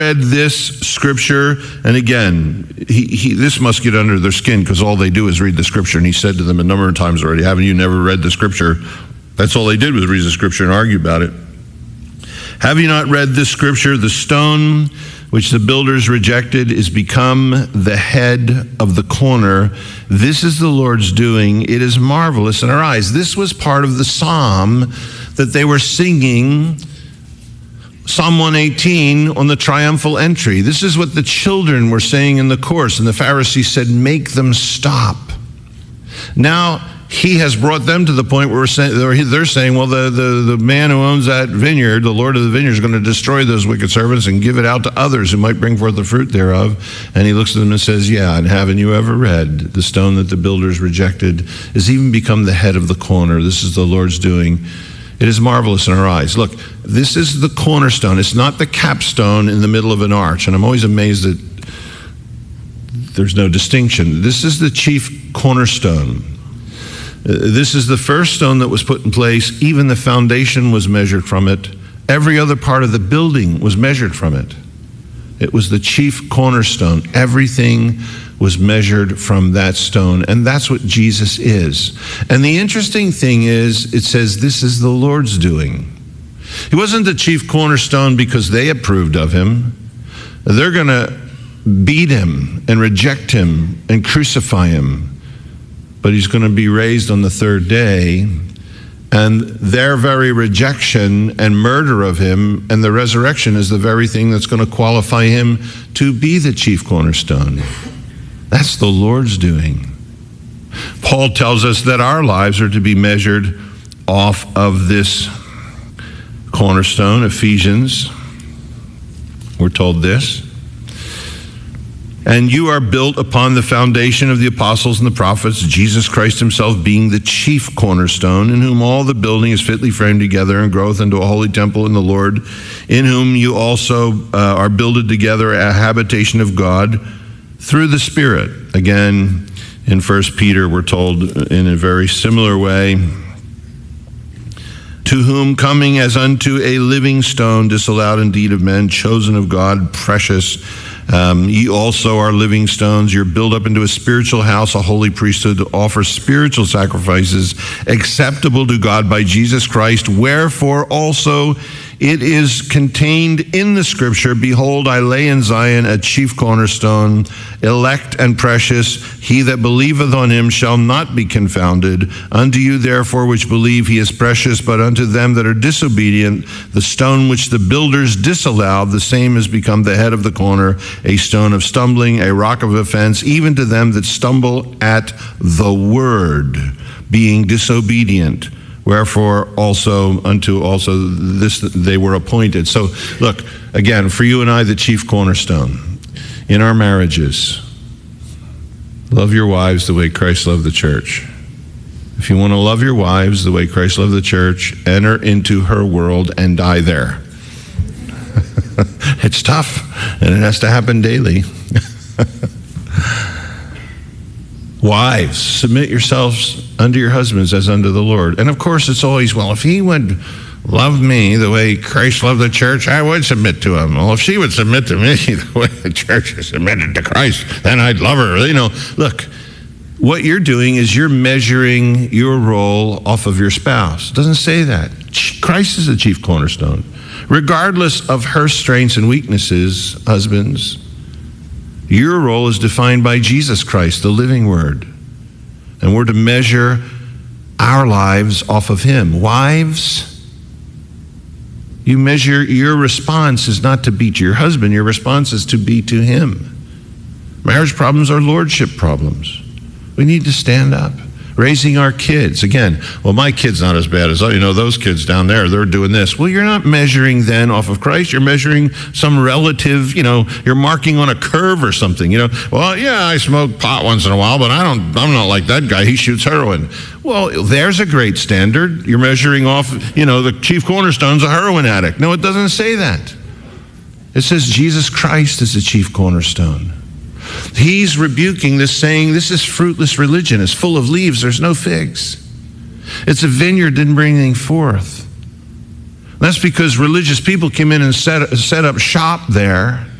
read this scripture, and again, this must get under their skin because all they do is read the scripture. And he said to them a number of times already, haven't you never read the scripture? That's all they did was read the scripture and argue about it. Have you not read this scripture? The stone which the builders rejected is become the head of the corner. This is the Lord's doing. It is marvelous in our eyes. This was part of the psalm that they were singing, Psalm 118, on the triumphal entry. This is what the children were saying in the chorus, and the Pharisees said, make them stop. Now, he has brought them to the point where they're saying, well, the man who owns that vineyard, the Lord of the vineyard, is going to destroy those wicked servants and give it out to others who might bring forth the fruit thereof. And he looks at them and says, yeah, and haven't you ever read the stone that the builders rejected is even become the head of the corner? This is the Lord's doing. It is marvelous in our eyes. Look, this is the cornerstone. It's not the capstone in the middle of an arch. And I'm always amazed that there's no distinction. This is the chief cornerstone. This is the first stone that was put in place. Even the foundation was measured from it. Every other part of the building was measured from it. It was the chief cornerstone. Everything was measured from that stone. And that's what Jesus is. And the interesting thing is, it says this is the Lord's doing. He wasn't the chief cornerstone because they approved of him. They're going to beat him and reject him and crucify him. But he's going to be raised on the third day. And their very rejection and murder of him and the resurrection is the very thing that's going to qualify him to be the chief cornerstone. That's the Lord's doing. Paul tells us that our lives are to be measured off of this cornerstone. Ephesians, we're told this. And you are built upon the foundation of the apostles and the prophets, Jesus Christ himself being the chief cornerstone, in whom all the building is fitly framed together and groweth into a holy temple in the Lord, in whom you also are builded together a habitation of God through the Spirit. Again, in 1 Peter, we're told in a very similar way, to whom coming as unto a living stone, disallowed indeed of men, chosen of God, precious, ye also are living stones. You're built up into a spiritual house, a holy priesthood, to offer spiritual sacrifices acceptable to God by Jesus Christ. Wherefore also it is contained in the scripture, behold, I lay in Zion a chief cornerstone, elect and precious. He that believeth on him shall not be confounded. Unto you therefore which believe he is precious, but unto them that are disobedient, the stone which the builders disallowed, the same has become the head of the corner, a stone of stumbling, a rock of offense, even to them that stumble at the word, being disobedient. Wherefore also unto also this they were appointed. So look, again, for you and I, the chief cornerstone in our marriages, love your wives the way Christ loved the church. If you want to love your wives the way Christ loved the church, enter into her world and die there. It's tough, and it has to happen daily. Wives, submit yourselves unto your husbands as unto the Lord. And of course, it's always, well, if he would love me the way Christ loved the church, I would submit to him. Well, if she would submit to me the way the church is submitted to Christ, then I'd love her. You know, look, what you're doing is you're measuring your role off of your spouse. It doesn't say that. Christ is the chief cornerstone. Regardless of her strengths and weaknesses, husbands, your role is defined by Jesus Christ, the living word. And we're to measure our lives off of him. Wives, you measure your response is not to be to your husband. Your response is to be to him. Marriage problems are lordship problems. We need to stand up. Raising our kids. Again, well, my kid's not as bad as, those kids down there, they're doing this. Well, you're not measuring then off of Christ. You're measuring some relative, you're marking on a curve or something, Well, yeah, I smoke pot once in a while, but I'm not like that guy. He shoots heroin. Well, there's a great standard. You're measuring off, the chief cornerstone's a heroin addict. No, it doesn't say that. It says Jesus Christ is the chief cornerstone. He's rebuking this, saying this is fruitless religion. It's full of leaves. There's no figs. It's a vineyard, didn't bring anything forth. That's because religious people came in and set up shop there